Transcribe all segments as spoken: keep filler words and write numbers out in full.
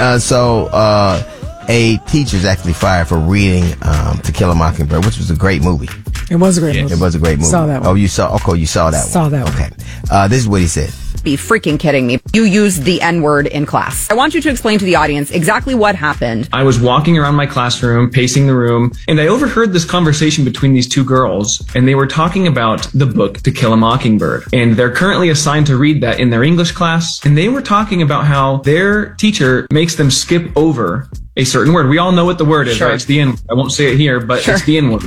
uh, so uh, a teacher's actually fired for reading um, To Kill a Mockingbird, which was a great movie. It was a great yes. movie. It was a great movie. Saw that one. Oh, you saw? Okay, you saw that saw one. Saw that okay. one. Okay. Uh, this is what he said. Be freaking kidding me. You used the N-word in class. I want you to explain to the audience exactly what happened. I was walking around my classroom, pacing the room, and I overheard this conversation between these two girls, and they were talking about the book To Kill a Mockingbird. And they're currently assigned to read that in their English class, and they were talking about how their teacher makes them skip over a certain word. We all know what the word is, sure. right? It's the N-word. I won't say it here, but sure. it's the N-word.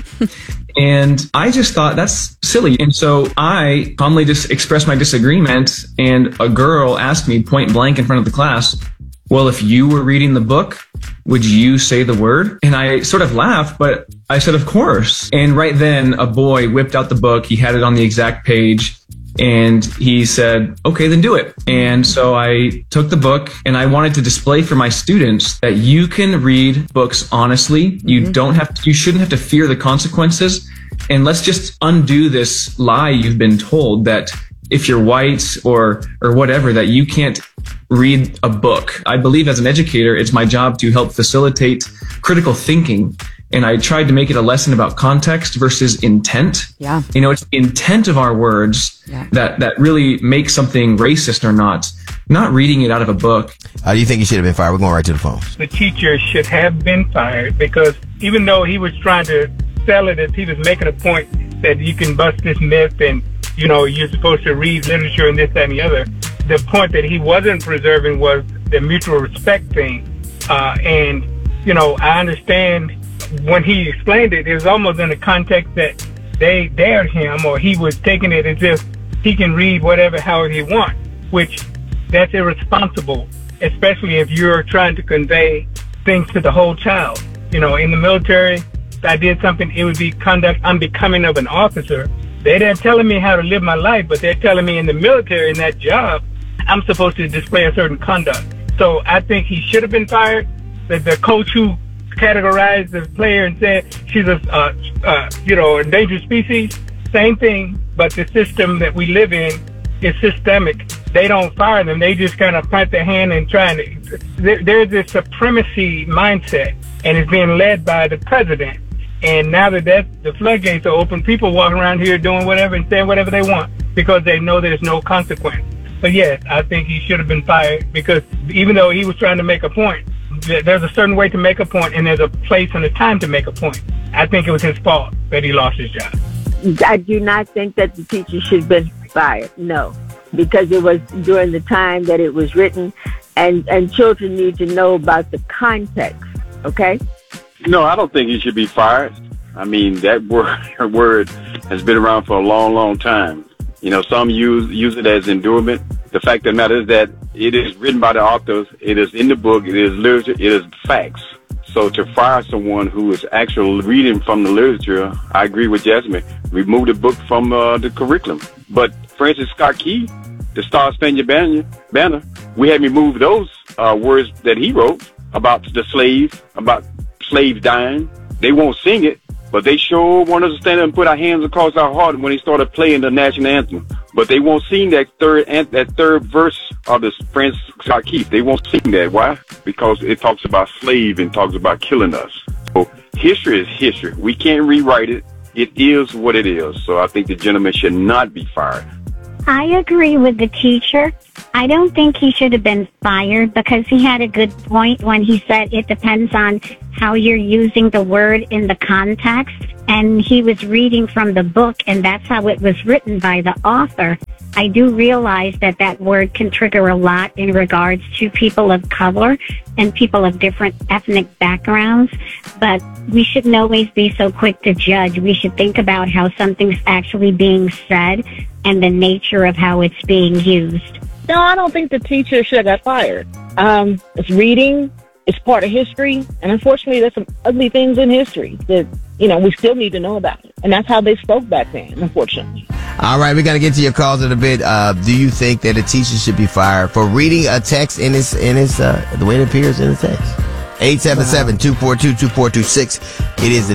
And I just thought that's silly. And so I calmly just expressed my disagreement, and a girl asked me point blank in front of the class, well, if you were reading the book, would you say the word? And I sort of laughed, but I said, of course. And right then a boy whipped out the book. He had it on the exact page. And he said, okay, then do it. And so I took the book, and I wanted to display for my students that you can read books honestly. You mm-hmm. don't have to, you shouldn't have to fear the consequences. And let's just undo this lie you've been told that if you're white or, or whatever, that you can't read a book. I believe as an educator, it's my job to help facilitate critical thinking. And I tried to make it a lesson about context versus intent. Yeah. You know, it's the intent of our words yeah. that, that really make something racist or not, not reading it out of a book. Uh, do you think he should have been fired? We're going right to the phone. The teacher should have been fired because even though he was trying to sell it, as he was making a point that you can bust this myth and, you know, you're supposed to read literature and this, that, and the other, the point that he wasn't preserving was the mutual respect thing. Uh, and, you know, I understand when he explained it, it was almost in the context that they dared him, or he was taking it as if he can read whatever, however he wants, which that's irresponsible, especially if you're trying to convey things to the whole child. You know, in the military, if I did something, it would be conduct unbecoming of an officer. They're not telling me how to live my life, but they're telling me in the military, in that job, I'm supposed to display a certain conduct. So I think he should have been fired. The, the coach who categorized the player and said she's a, uh, uh, you know, endangered species, same thing, but the system that we live in is systemic. They don't fire them. They just kind of plant their hand and try to, there, there's this supremacy mindset, and it's being led by the president. And now that that the floodgates are open, people walking around here doing whatever and saying whatever they want because they know there's no consequence. But yes, I think he should have been fired because even though he was trying to make a point, there's a certain way to make a point and there's a place and a time to make a point. I think it was his fault that he lost his job. I do not think that the teacher should have been fired. No, because it was during the time that it was written, and, and children need to know about the context, okay? No, I don't think he should be fired. I mean, that word, word has been around for a long, long time. You know, some use use it as endurement. The fact of the matter is that it is written by the authors. It is in the book. It is literature. It is facts. So to fire someone who is actually reading from the literature, I agree with Jasmine. Remove the book from uh, the curriculum. But Francis Scott Key, the Star Spangled Banner, banner we had removed those uh, words that he wrote about the slave, about slaves dying. They won't sing it, but they sure want us to stand up and put our hands across our heart when they started playing the national anthem. But they won't sing that third that third verse of the Francis Scott Key. They won't sing that. Why? Because it talks about slave and talks about killing us. So history is history. We can't rewrite it. It is what it is. So I think the gentleman should not be fired. I agree with the teacher. I don't think he should have been fired because he had a good point when he said it depends on how you're using the word in the context. And he was reading from the book, and that's how it was written by the author. I do realize that that word can trigger a lot in regards to people of color and people of different ethnic backgrounds, but we shouldn't always be so quick to judge. We should think about how something's actually being said and the nature of how it's being used. No, I don't think the teacher should have got fired. Um, it's reading. It's part of history. And unfortunately, there's some ugly things in history that, you know, we still need to know about it. And that's how they spoke back then, unfortunately. All right, we're going to get to your calls in a bit. Uh, do you think that a teacher should be fired for reading a text in his, in his, uh, the way it appears in the text? eight seven seven, two four two, two four two six. It is the